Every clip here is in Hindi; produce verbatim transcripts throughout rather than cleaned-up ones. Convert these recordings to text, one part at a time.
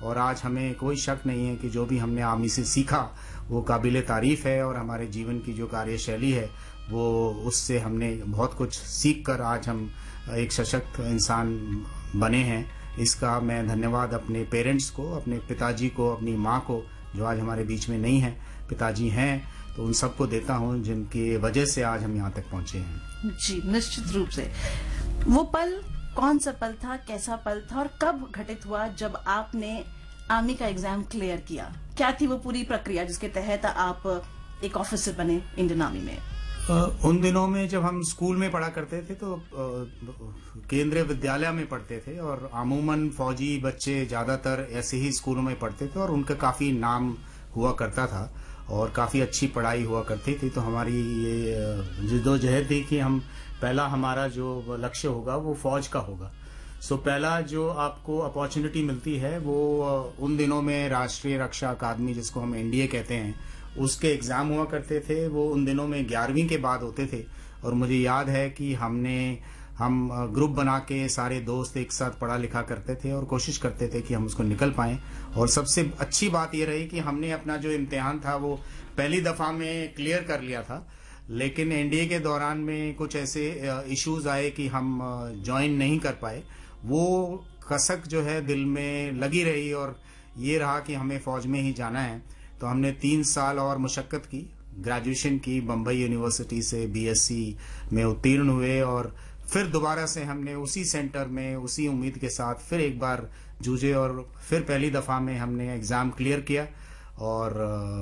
और आज हमें कोई शक नहीं है कि जो भी हमने आर्मी से सीखा वो काबिल तारीफ़ है, और हमारे जीवन की जो कार्यशैली है वो उससे हमने बहुत कुछ सीख कर आज हम एक सशक्त इंसान बने हैं। इसका मैं धन्यवाद अपने पेरेंट्स को, अपने पिताजी को, अपनी माँ को जो आज हमारे बीच में नहीं है, पिताजी हैं तो उन सबको देता हूँ जिनकी वजह से आज हम यहाँ तक पहुँचे हैं। जी, निश्चित रूप से। वो पल कौन सा पल था, कैसा पल था और कब घटित हुआ जब आपने आर्मी का एग्जाम क्लियर किया? क्या थी वो पूरी प्रक्रिया जिसके तहत आप एक ऑफिसर बने इंडियन आर्मी में? Uh, उन दिनों में जब हम स्कूल में पढ़ा करते थे तो uh, केंद्रीय विद्यालय में पढ़ते थे, और अमूमन फौजी बच्चे ज़्यादातर ऐसे ही स्कूलों में पढ़ते थे और उनका काफ़ी नाम हुआ करता था और काफ़ी अच्छी पढ़ाई हुआ करती थी। तो हमारी ये जिद्दोजहद थी कि हम पहला हमारा जो लक्ष्य होगा वो फौज का होगा। सो पहला जो आपको अपॉर्चुनिटी मिलती है वो उन दिनों में राष्ट्रीय रक्षा अकादमी, जिसको हम एनडीए कहते हैं, उसके एग्ज़ाम हुआ करते थे। वो उन दिनों में ग्यारहवीं के बाद होते थे, और मुझे याद है कि हमने हम ग्रुप बना के सारे दोस्त एक साथ पढ़ा लिखा करते थे और कोशिश करते थे कि हम उसको निकल पाएं। और सबसे अच्छी बात ये रही कि हमने अपना जो इम्तिहान था वो पहली दफ़ा में क्लियर कर लिया था, लेकिन एनडीए के दौरान में कुछ ऐसे इश्यूज आए कि हम ज्वाइन नहीं कर पाए। वो कसक जो है दिल में लगी रही और ये रहा कि हमें फ़ौज में ही जाना है। तो हमने तीन साल और मुशक्क़त की, ग्रेजुएशन की, बम्बई यूनिवर्सिटी से बीएससी में उत्तीर्ण हुए, और फिर दोबारा से हमने उसी सेंटर में उसी उम्मीद के साथ फिर एक बार जूझे, और फिर पहली दफ़ा में हमने एग्ज़ाम क्लियर किया। और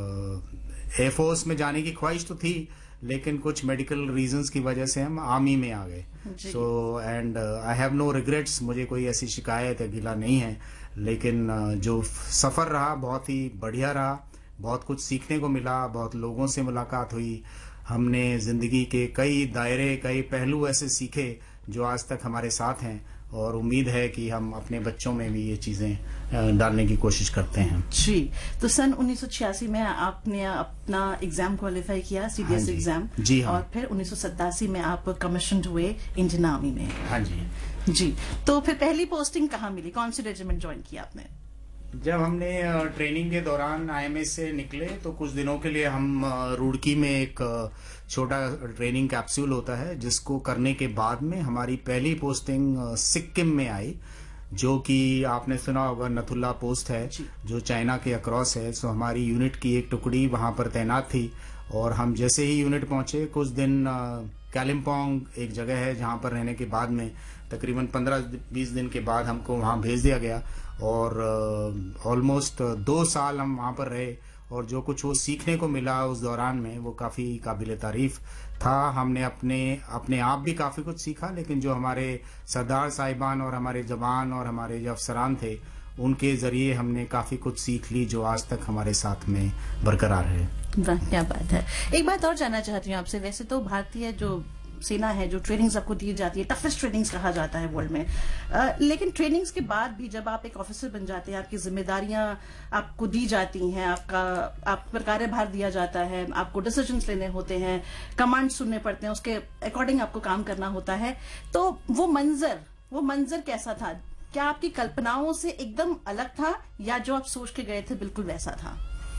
एयरफोर्स में जाने की ख्वाहिश तो थी, लेकिन कुछ मेडिकल रीजंस की वजह से हम आर्मी में आ गए। So and I have no regrets, मुझे कोई ऐसी शिकायत या गिला नहीं है, लेकिन uh, जो सफ़र रहा बहुत ही बढ़िया रहा, बहुत कुछ सीखने को मिला, बहुत लोगों से मुलाकात हुई, हमने ज़िंदगी के कई दायरे, कई पहलू ऐसे सीखे जो आज तक हमारे साथ हैं, और उम्मीद है कि हम अपने बच्चों में भी ये चीज़ें डालने की कोशिश करते हैं। जी, तो सन उन्नीस सौ छियासी में आपने अपना एग्जाम क्वालिफाई किया, सीडीएस हाँ एग्जाम, जी हाँ। और फिर उन्नीस सौ सतासी में आप कमीशन्ड हुए इंडियन आर्मी में। हाँ जी जी, तो फिर पहली पोस्टिंग कहाँ मिली, कौन सी रेजिमेंट ज्वाइन किया आपने? जब हमने ट्रेनिंग के दौरान आईएमएस से निकले तो कुछ दिनों के लिए हम रुड़की में एक छोटा ट्रेनिंग कैप्सूल होता है, जिसको करने के बाद में हमारी पहली पोस्टिंग सिक्किम में आई, जो कि आपने सुना होगा नथुला पोस्ट है जो चाइना के अक्रॉस है। सो हमारी यूनिट की एक टुकड़ी वहां पर तैनात थी, और हम जैसे ही यूनिट पहुंचे कुछ दिन कालिम्पोंग एक जगह है जहां पर रहने के बाद में तकरीबन पंद्रह बीस दिन के बाद हमको वहां भेज दिया गया, और ऑलमोस्ट uh, दो साल हम वहाँ पर रहे, और जो कुछ वो सीखने को मिला उस दौरान में वो काफ़ी काबिल तारीफ़ था। हमने अपने अपने आप भी काफ़ी कुछ सीखा, लेकिन जो हमारे सरदार साहिबान और हमारे जवान और हमारे जो अफसरान थे उनके ज़रिए हमने काफ़ी कुछ सीख ली जो आज तक हमारे साथ में बरकरार है। वाह, क्या बात है। एक बात और जानना चाहती हूँ आपसे, वैसे तो भारतीय जो सेना है, जो ट्रेनिंग्स आपको दी जाती है, टफेस्ट ट्रेनिंग्स कहा जाता है वर्ल्ड में, आ, लेकिन ट्रेनिंग्स के बाद भी जब आप एक ऑफिसर बन जाते हैं, आपकी जिम्मेदारियां आपको दी जाती हैं, आपका आप पर कार्यभार दिया जाता है, आपको डिसीजंस लेने होते हैं, कमांड सुनने पड़ते हैं, उसके अकॉर्डिंग आपको काम करना होता है, तो वो मंजर वो मंजर कैसा था? क्या आपकी कल्पनाओं से एकदम अलग था, या जो आप सोच के गए थे बिल्कुल वैसा था?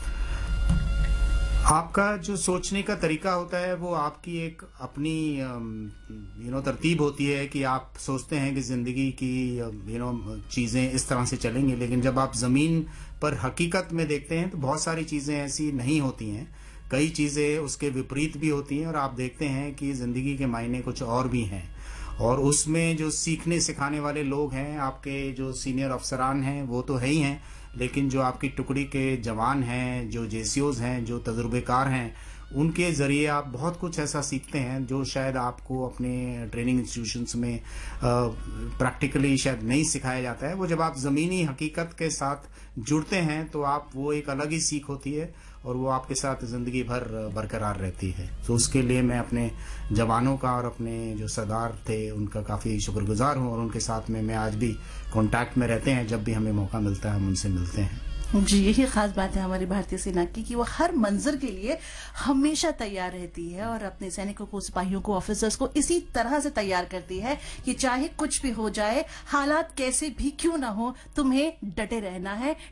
आपका जो सोचने का तरीका होता है वो आपकी एक अपनी यू नो तरतीब होती है कि आप सोचते हैं कि ज़िंदगी की यू नो चीज़ें इस तरह से चलेंगी, लेकिन जब आप ज़मीन पर हकीकत में देखते हैं तो बहुत सारी चीज़ें ऐसी नहीं होती हैं, कई चीज़ें उसके विपरीत भी होती हैं, और आप देखते हैं कि ज़िंदगी के मायने कुछ और भी हैं, और उसमें जो सीखने सिखाने वाले लोग हैं, आपके जो सीनियर अफसरान हैं वो तो है ही हैं, लेकिन जो आपकी टुकड़ी के जवान हैं, जो जेसीओज हैं, जो तजुर्बेकार हैं, उनके ज़रिए आप बहुत कुछ ऐसा सीखते हैं जो शायद आपको अपने ट्रेनिंग इंस्टीट्यूशंस में प्रैक्टिकली शायद नहीं सिखाया जाता है। वो जब आप ज़मीनी हकीकत के साथ जुड़ते हैं तो आप वो एक अलग ही सीख होती है, और वो आपके साथ ज़िंदगी भर बरकरार रहती है। तो उसके लिए मैं अपने जवानों का और अपने जो सरदार थे उनका काफ़ी शुक्रगुजार हूँ, और उनके साथ में मैं आज भी कांटेक्ट में रहते हैं, जब भी हमें मौका मिलता है हम उनसे मिलते हैं। जी, यही खास बात है हमारी भारतीय सेना की कि वो हर मंजर के लिए हमेशा तैयार रहती है, और अपने सैनिकों को, सिपाहियों को, ऑफिसर्स को इसी तरह से तैयार करती है कि चाहे कुछ भी हो जाए, हालात कैसे भी क्यों ना हो, तुम्हें डटे रहना है,